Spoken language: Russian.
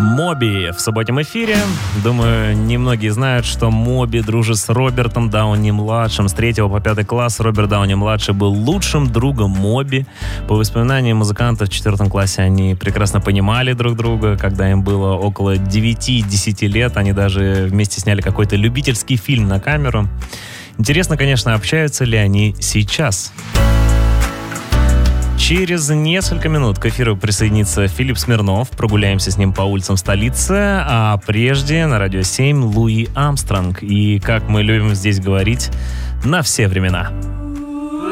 Моби в субботнем эфире. Думаю, немногие знают, что Моби дружит с Робертом Дауни-младшим. С 3 по 5 класс Роберт Дауни-младший был лучшим другом Моби. По воспоминаниям музыкантов, в 4 классе они прекрасно понимали друг друга. Когда им было около 9-10 лет, они даже вместе сняли какой-то любительский фильм на камеру. Интересно, конечно, общаются ли они сейчас? Через несколько минут к эфиру присоединится Филипп Смирнов. Прогуляемся с ним по улицам столицы. А прежде на Радио 7 Луи Армстронг. И, как мы любим здесь говорить, на все времена.